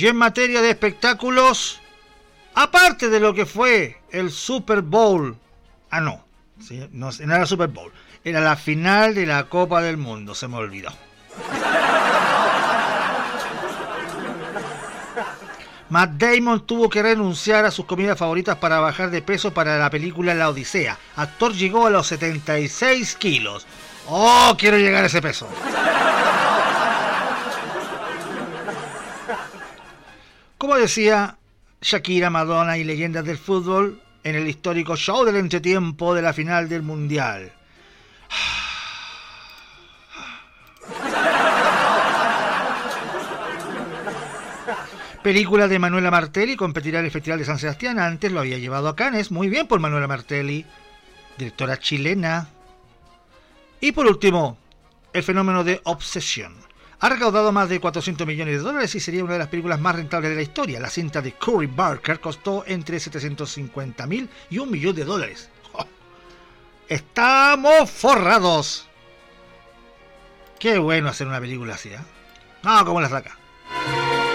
Y en materia de espectáculos, aparte de lo que fue el Super Bowl, no era el Super Bowl, era la final de la Copa del Mundo, se me olvidó. Matt Damon tuvo que renunciar a sus comidas favoritas para bajar de peso para la película La Odisea. Actor llegó a los 76 kilos. ¡Oh, quiero llegar a ese peso! Como decía Shakira, Madonna y leyendas del fútbol en el histórico show del entretiempo de la final del Mundial. Película de Manuela Martelli, competirá en el Festival de San Sebastián. Antes lo había llevado a Cannes. Muy bien por Manuela Martelli, directora chilena. Y por último, el fenómeno de Obsession. Ha recaudado más de $400 millones y sería una de las películas más rentables de la historia. La cinta de Curry Barker costó entre $750,000 y $1 millón. ¡Oh! ¡Estamos forrados! Qué bueno hacer una película así, ¿eh? No, como las de acá.